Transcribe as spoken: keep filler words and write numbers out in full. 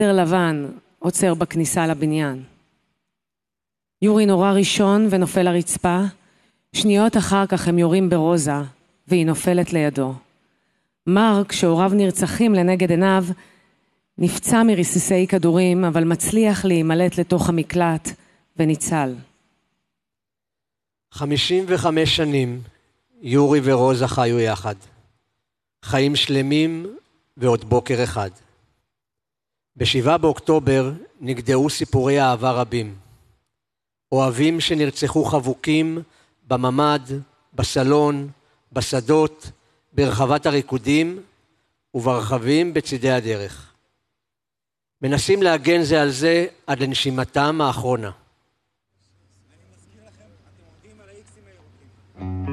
סדר לבן עוצר בכניסה לבניין. יורי נורא ראשון ונופל לרצפה, שניות אחר כך הם יורים ברוזה, והיא נופלת לידו. מרק, שהוריו נרצחים לנגד עיניו, נפצע מרסיסי כדורים, אבל מצליח להימלט לתוך המקלט וניצל. חמישים וחמש שנים יורי ורוזה חיו יחד. חיים שלמים ועוד בוקר אחד. בשבעה באוקטובר נגדעו סיפורי אהבה רבים. אוהבים שנרצחו חבוקים בממד, בסלון, בשדות, ברחבת הריקודים וברחבים בצידי הדרך. מנסים להגן זה על זה עד לנשימתם האחרונה. אני מזכיר לכם, אתם עומדים על האיקסים הירוקים.